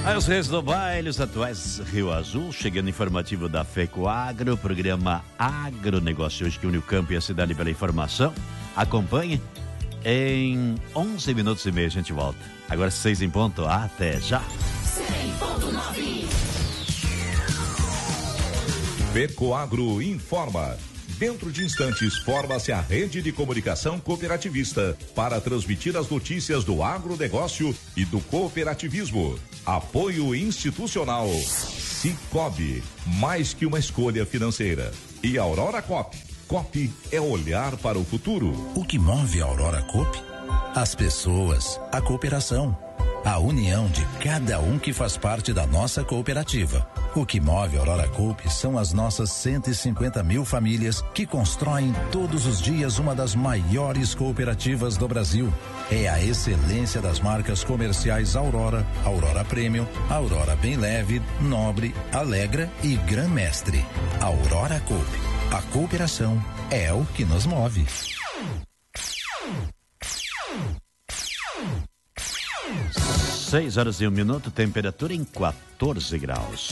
Aí os reis do baile, os atuais Rio Azul, chegando informativo da FECO Agro, programa Agronegócio, hoje que une o campo e a cidade pela informação. Acompanhe, em 11 minutos e meio a gente volta. Agora 6 em ponto, até já. 100.9 FECO Agro informa. Dentro de instantes, forma-se a rede de comunicação cooperativista para transmitir as notícias do agronegócio e do cooperativismo. Apoio institucional. Cicobi, mais que uma escolha financeira. E Aurora Coop. Coop é olhar para o futuro. O que move a Aurora Coop? As pessoas, a cooperação, a união de cada um que faz parte da nossa cooperativa. O que move a Aurora Coop são as nossas 150 mil famílias que constroem todos os dias uma das maiores cooperativas do Brasil. É a excelência das marcas comerciais Aurora, Aurora Premium, Aurora Bem Leve, Nobre, Alegra e Gran Mestre. Aurora Coop. A cooperação é o que nos move. 6 horas e 1 minuto, temperatura em 14 graus.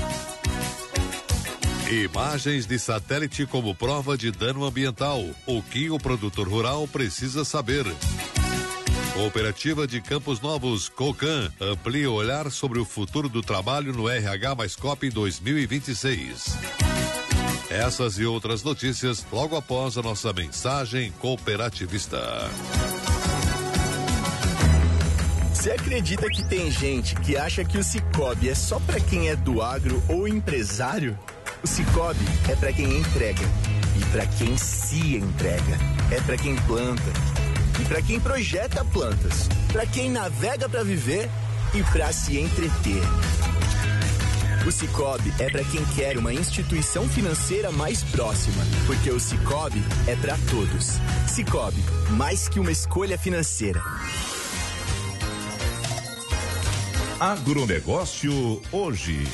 Imagens de satélite como prova de dano ambiental. O que o produtor rural precisa saber. Cooperativa de Campos Novos, Cocan, amplia o olhar sobre o futuro do trabalho no RH mais COP 2026. Essas e outras notícias logo após a nossa mensagem cooperativista. Você acredita que tem gente que acha que o Cicobi é só para quem é do agro ou empresário? O Cicobi é para quem entrega e para quem se entrega. É para quem planta e para quem projeta plantas, para quem navega para viver e para se entreter. O Cicobi é para quem quer uma instituição financeira mais próxima, porque o Cicobi é para todos. Cicobi, mais que uma escolha financeira. Agronegócio hoje.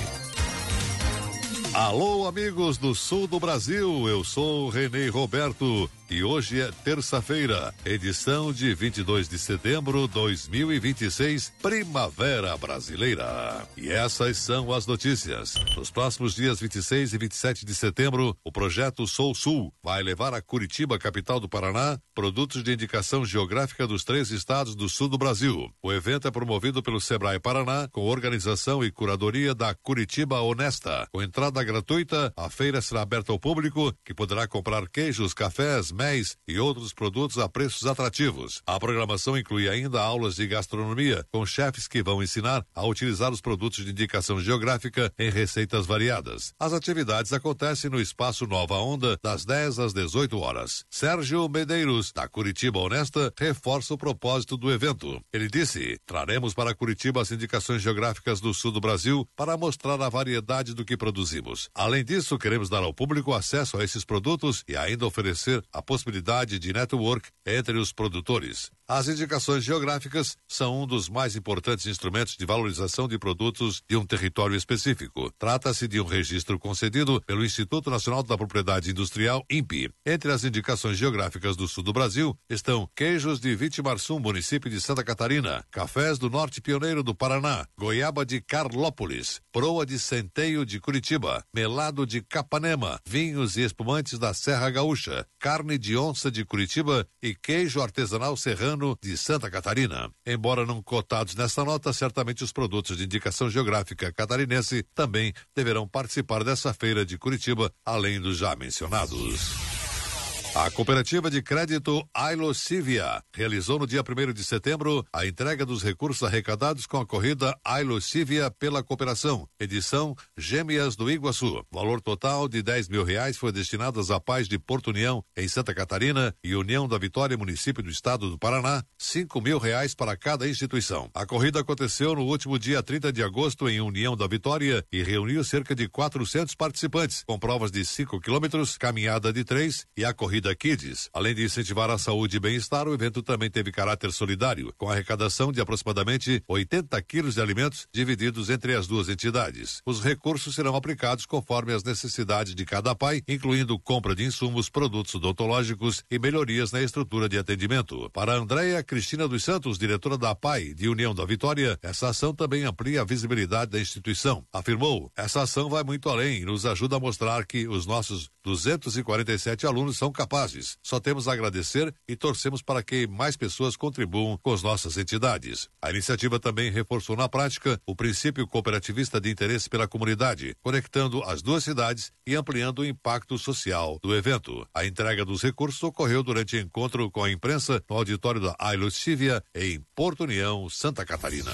Alô, amigos do sul do Brasil, eu sou Renê Roberto e hoje é terça-feira, edição de 22 de setembro de 2026, Primavera Brasileira. E essas são as notícias. Nos próximos dias 26 e 27 de setembro, o projeto Sou Sul vai levar a Curitiba, capital do Paraná, produtos de indicação geográfica dos 3 estados do sul do Brasil. O evento é promovido pelo Sebrae Paraná, com organização e curadoria da Curitiba Honesta. Com entrada gratuita, a feira será aberta ao público, que poderá comprar queijos, cafés, méis e outros produtos a preços atrativos. A programação inclui ainda aulas de gastronomia, com chefes que vão ensinar a utilizar os produtos de indicação geográfica em receitas variadas. As atividades acontecem no Espaço Nova Onda, das 10 às 18 horas. Sérgio Medeiros, da Curitiba Honesta, reforça o propósito do evento. Ele disse: traremos para Curitiba as indicações geográficas do sul do Brasil para mostrar a variedade do que produzimos. Além disso, queremos dar ao público acesso a esses produtos e ainda oferecer a possibilidade de network entre os produtores. As indicações geográficas são um dos mais importantes instrumentos de valorização de produtos de um território específico. Trata-se de um registro concedido pelo Instituto Nacional da Propriedade Industrial, INPI. Entre as indicações geográficas do sul do Brasil estão queijos de Vitimarsum, município de Santa Catarina, cafés do Norte Pioneiro do Paraná, goiaba de Carlópolis, proa de Centeio de Curitiba, melado de Capanema, vinhos e espumantes da Serra Gaúcha, carne de onça de Curitiba e queijo artesanal serrano de Santa Catarina. Embora não cotados nessa nota, certamente os produtos de indicação geográfica catarinense também deverão participar dessa feira de Curitiba, além dos já mencionados. A cooperativa de crédito Ailocívia realizou no dia 1º de setembro a entrega dos recursos arrecadados com a corrida Ailocívia pela cooperação, edição Gêmeas do Iguaçu. O valor total de R$10 mil foi destinado às APAES de Porto União, em Santa Catarina, e União da Vitória, município do estado do Paraná, R$5 mil para cada instituição. A corrida aconteceu no último dia 30 de agosto em União da Vitória e reuniu cerca de 400 participantes, com provas de 5 quilômetros, caminhada de 3 e a corrida Vida Kids. Além de incentivar a saúde e bem-estar, o evento também teve caráter solidário, com a arrecadação de aproximadamente 80 quilos de alimentos divididos entre as duas entidades. Os recursos serão aplicados conforme as necessidades de cada pai, incluindo compra de insumos, produtos odontológicos e melhorias na estrutura de atendimento. Para Andréia Cristina dos Santos, diretora da APAI de União da Vitória, essa ação também amplia a visibilidade da instituição. Afirmou, essa ação vai muito além e nos ajuda a mostrar que os nossos 247 alunos são capazes. Só temos a agradecer e torcemos para que mais pessoas contribuam com as nossas entidades. A iniciativa também reforçou na prática o princípio cooperativista de interesse pela comunidade, conectando as duas cidades e ampliando o impacto social do evento. A entrega dos recursos ocorreu durante encontro com a imprensa no auditório da Ailostivia, em Porto União, Santa Catarina.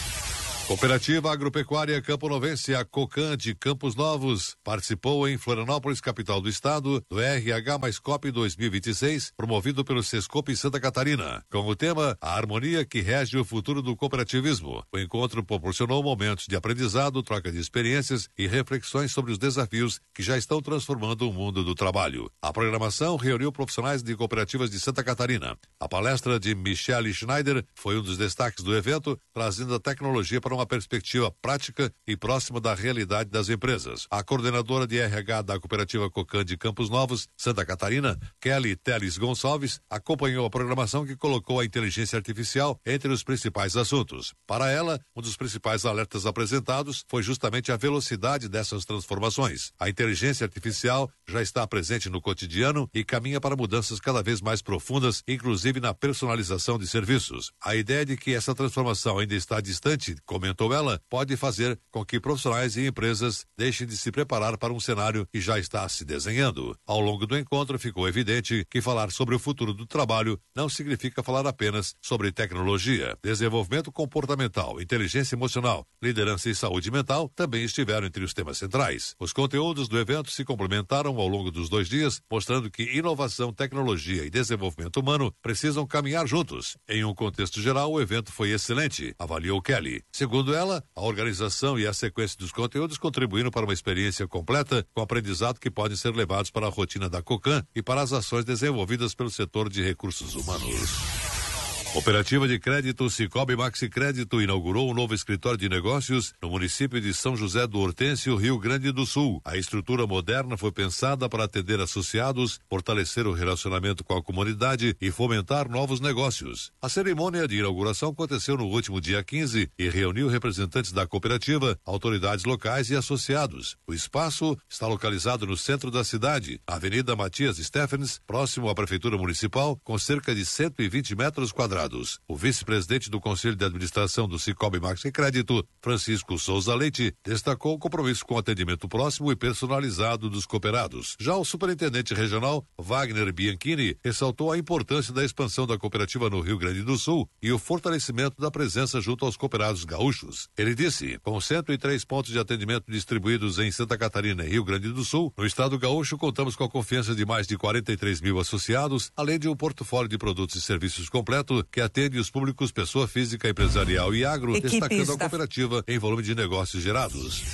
Cooperativa Agropecuária Campo Novense, a Cocan de Campos Novos, participou em Florianópolis, capital do estado, do RH mais COP 2026, promovido pelo Sescope Santa Catarina, com o tema A Harmonia que Rege o Futuro do Cooperativismo. O encontro proporcionou momentos de aprendizado, troca de experiências e reflexões sobre os desafios que já estão transformando o mundo do trabalho. A programação reuniu profissionais de cooperativas de Santa Catarina. A palestra de Michele Schneider foi um dos destaques do evento, trazendo a tecnologia para uma perspectiva prática e próxima da realidade das empresas. A coordenadora de RH da Cooperativa Cocan de Campos Novos, Santa Catarina, Kelly Teles Gonçalves, acompanhou a programação que colocou a inteligência artificial entre os principais assuntos. Para ela, um dos principais alertas apresentados foi justamente a velocidade dessas transformações. A inteligência artificial já está presente no cotidiano e caminha para mudanças cada vez mais profundas, inclusive na personalização de serviços. A ideia de que essa transformação ainda está distante, comentou ela, pode fazer com que profissionais e empresas deixem de se preparar para um cenário que já está se desenhando. Ao longo do encontro, ficou evidente que falar sobre o futuro do trabalho não significa falar apenas sobre tecnologia. Desenvolvimento comportamental, inteligência emocional, liderança e saúde mental também estiveram entre os temas centrais. Os conteúdos do evento se complementaram ao longo dos 2 dias, mostrando que inovação, tecnologia e desenvolvimento humano precisam caminhar juntos. Em um contexto geral, o evento foi excelente, avaliou Kelly. Segundo ela, a organização e a sequência dos conteúdos contribuíram para uma experiência completa com aprendizado que podem ser levados para a rotina da Cocan e para as ações desenvolvidas pelo setor de recursos humanos. Cooperativa de Crédito Cicobi Maxi Crédito inaugurou um novo escritório de negócios no município de São José do Hortêncio, Rio Grande do Sul. A estrutura moderna foi pensada para atender associados, fortalecer o relacionamento com a comunidade e fomentar novos negócios. A cerimônia de inauguração aconteceu no último dia 15 e reuniu representantes da cooperativa, autoridades locais e associados. O espaço está localizado no centro da cidade, Avenida Matias Stephens, próximo à Prefeitura Municipal, com cerca de 120 metros quadrados. O vice-presidente do Conselho de Administração do Cicobi Maxi Crédito, Francisco Souza Leite, destacou o compromisso com o atendimento próximo e personalizado dos cooperados. Já o superintendente regional, Wagner Bianchini, ressaltou a importância da expansão da cooperativa no Rio Grande do Sul e o fortalecimento da presença junto aos cooperados gaúchos. Ele disse, com 103 pontos de atendimento distribuídos em Santa Catarina e Rio Grande do Sul, no estado gaúcho contamos com a confiança de mais de 43 mil associados, além de um portfólio de produtos e serviços completo que atende os públicos pessoa física, empresarial e agro, destacando a cooperativa em volume de negócios gerados.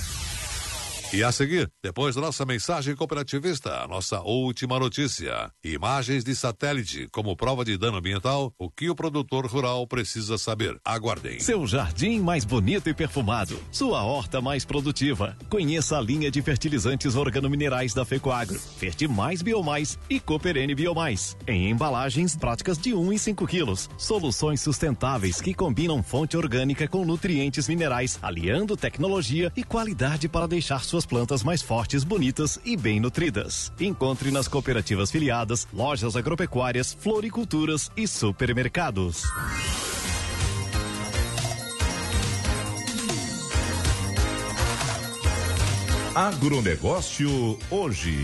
E a seguir, depois da nossa mensagem cooperativista, a nossa última notícia. Imagens de satélite como prova de dano ambiental, o que o produtor rural precisa saber. Aguardem. Seu jardim mais bonito e perfumado, sua horta mais produtiva. Conheça a linha de fertilizantes organominerais da Fecoagro, Fertimais Biomais e Cooperene Biomais. Em embalagens práticas de 1 e 5 quilos. Soluções sustentáveis que combinam fonte orgânica com nutrientes minerais, aliando tecnologia e qualidade para deixar suas plantas mais fortes, bonitas e bem nutridas. Encontre nas cooperativas filiadas, lojas agropecuárias, floriculturas e supermercados. Agronegócio hoje.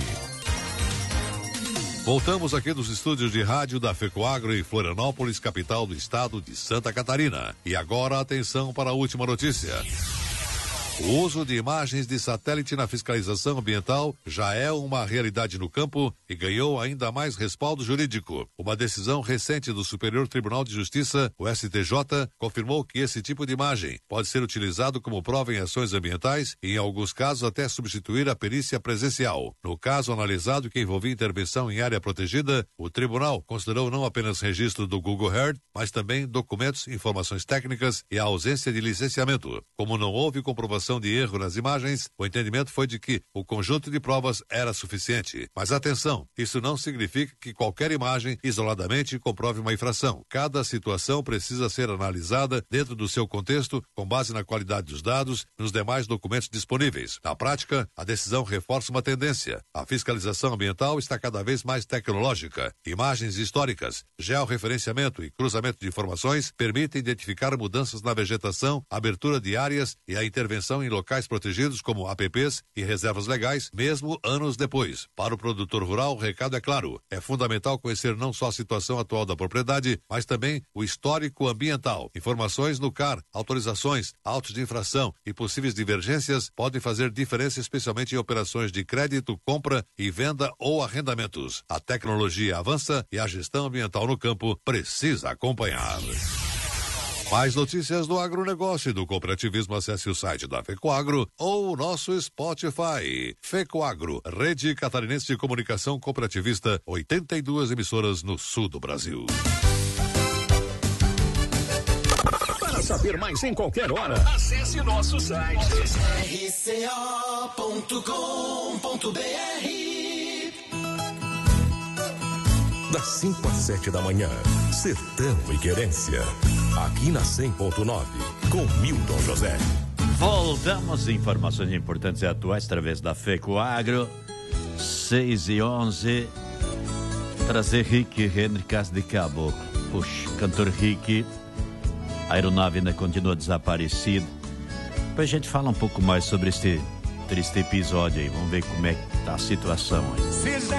Voltamos aqui dos estúdios de rádio da Fecoagro em Florianópolis, capital do estado de Santa Catarina. E agora atenção para a última notícia. O uso de imagens de satélite na fiscalização ambiental já é uma realidade no campo e ganhou ainda mais respaldo jurídico. Uma decisão recente do Superior Tribunal de Justiça, o STJ, confirmou que esse tipo de imagem pode ser utilizado como prova em ações ambientais e, em alguns casos, até substituir a perícia presencial. No caso analisado que envolvia intervenção em área protegida, o tribunal considerou não apenas registro do Google Earth, mas também documentos, informações técnicas e a ausência de licenciamento. Como não houve comprovação de erro nas imagens, o entendimento foi de que o conjunto de provas era suficiente. Mas atenção, isso não significa que qualquer imagem isoladamente comprove uma infração. Cada situação precisa ser analisada dentro do seu contexto, com base na qualidade dos dados e nos demais documentos disponíveis. Na prática, a decisão reforça uma tendência. A fiscalização ambiental está cada vez mais tecnológica. Imagens históricas, georreferenciamento e cruzamento de informações permitem identificar mudanças na vegetação, abertura de áreas e a intervenção em locais protegidos como APPs e reservas legais, mesmo anos depois. Para o produtor rural, o recado é claro. É fundamental conhecer não só a situação atual da propriedade, mas também o histórico ambiental. Informações no CAR, autorizações, autos de infração e possíveis divergências podem fazer diferença, especialmente em operações de crédito, compra e venda ou arrendamentos. A tecnologia avança e a gestão ambiental no campo precisa acompanhar. Mais notícias do agronegócio e do cooperativismo, acesse o site da FECOAGRO ou o nosso Spotify. FECOAGRO, Rede Catarinense de Comunicação Cooperativista, 82 emissoras no sul do Brasil. Para saber mais em qualquer hora, acesse nosso site rco.com.br. Das 5 às 7 da manhã, Sertão e Querência. Aqui na 100.9, com Milton José. Voltamos, informações importantes e atuais através da FECOAGRO, 6h11. Trazer Rick Henricas de Caboclo. Puxa, cantor Rick, a aeronave ainda continua desaparecida. Depois a gente fala um pouco mais sobre este triste episódio aí. Vamos ver como é que tá a situação aí.